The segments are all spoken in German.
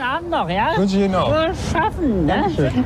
schönen Abend noch, ja? Wünsche ich Ihnen auch. Wohl schaffen, ne?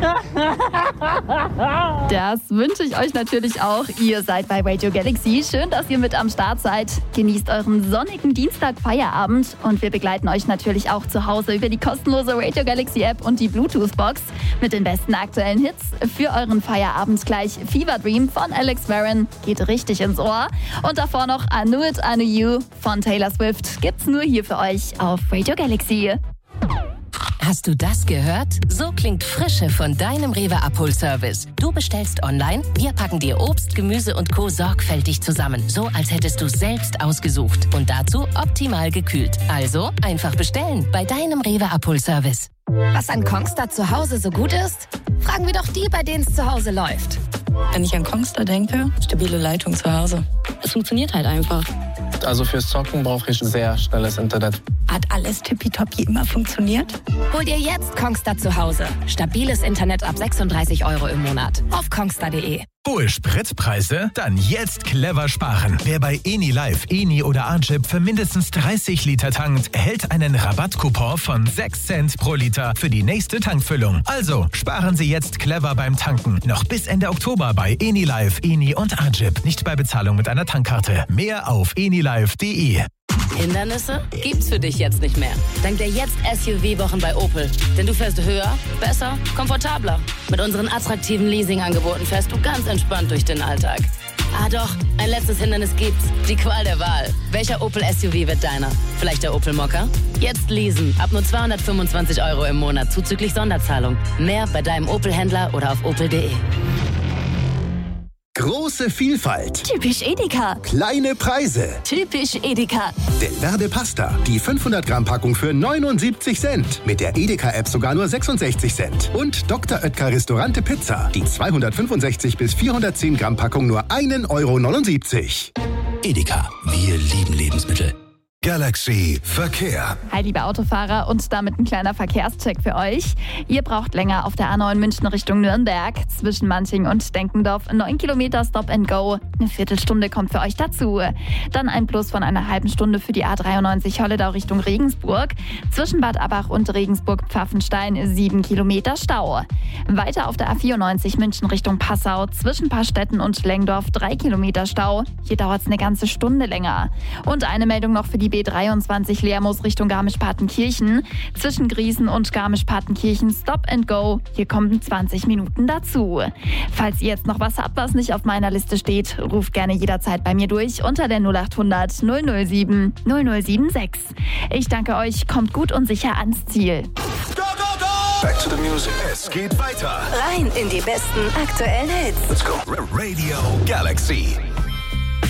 Das wünsche ich euch natürlich auch. Ihr seid bei Radio Galaxy. Schön, dass ihr mit am Start seid. Genießt euren sonnigen Dienstag-Feierabend. Und wir begleiten euch natürlich auch zu Hause über die kostenlose Radio Galaxy App und die Bluetooth-Box mit den besten aktuellen Hits. Für euren Feierabend gleich Fever Dream von Alex Warren. Geht richtig ins Ohr. Und davor noch I Knew It, I Knew You von Taylor Swift. Gibt's nur hier für euch auf Radio Galaxy. Hast du das gehört? So klingt Frische von deinem Rewe-Abholservice. Du bestellst online, wir packen dir Obst, Gemüse und Co. sorgfältig zusammen. So, als hättest du selbst ausgesucht. Und dazu optimal gekühlt. Also einfach bestellen bei deinem Rewe-Abholservice. Was an Kongstar zu Hause so gut ist? Fragen wir doch die, bei denen es zu Hause läuft. Wenn ich an Kongstar denke, stabile Leitung zu Hause. Es funktioniert halt einfach. Also fürs Zocken brauche ich sehr schnelles Internet. Hat alles tippitoppi immer funktioniert? Hol dir jetzt Kongstar zu Hause. Stabiles Internet ab 36 € im Monat. Auf kongstar.de. Hohe Spritpreise? Dann jetzt clever sparen. Wer bei EniLive, Eni oder Archip für mindestens 30 Liter tankt, erhält einen Rabattcoupon von 6 Cent pro Liter für die nächste Tankfüllung. Also sparen Sie jetzt clever beim Tanken. Noch bis Ende Oktober bei EniLive, Eni und Archip. Nicht bei Bezahlung mit einer Tankkarte. Mehr auf enilive.de. Hindernisse gibt's für dich jetzt nicht mehr. Dank der jetzt SUV-Wochen bei Opel. Denn du fährst höher, besser, komfortabler. Mit unseren attraktiven Leasing-Angeboten fährst du ganz entspannt durch den Alltag. Ah doch, ein letztes Hindernis gibt's. Die Qual der Wahl. Welcher Opel SUV wird deiner? Vielleicht der Opel Mokka? Jetzt leasen. Ab nur 225 € im Monat zuzüglich Sonderzahlung. Mehr bei deinem Opel-Händler oder auf opel.de. Große Vielfalt. Typisch Edeka. Kleine Preise. Typisch Edeka. Del Verde Pasta. Die 500 Gramm Packung für 79 Cent. Mit der Edeka-App sogar nur 66 Cent. Und Dr. Oetker Restaurante Pizza. Die 265 bis 410 Gramm Packung nur 1,79 €. Edeka. Wir lieben Lebensmittel. Galaxy Verkehr. Hi, liebe Autofahrer, und damit ein kleiner Verkehrscheck für euch. Ihr braucht länger auf der A9 München Richtung Nürnberg. Zwischen Manching und Denkendorf 9 Kilometer Stop and Go. Eine Viertelstunde kommt für euch dazu. Dann ein Plus von einer halben Stunde für die A93 Holledau Richtung Regensburg. Zwischen Bad Abbach und Regensburg-Pfaffenstein 7 Kilometer Stau. Weiter auf der A94 München Richtung Passau. Zwischen Paarstetten und Lengdorf 3 Kilometer Stau. Hier dauert es eine ganze Stunde länger. Und eine Meldung noch für die B23 Lermoos Richtung Garmisch-Partenkirchen. Zwischen Griesen und Garmisch-Partenkirchen Stop and Go. Hier kommen 20 Minuten dazu. Falls ihr jetzt noch was habt, was nicht auf meiner Liste steht, ruft gerne jederzeit bei mir durch unter der 0800 007 0076. Ich danke euch, kommt gut und sicher ans Ziel. Go, go, go! Back to the music. Es geht weiter. Rein in die besten aktuellen Hits. Let's go. Radio Galaxy.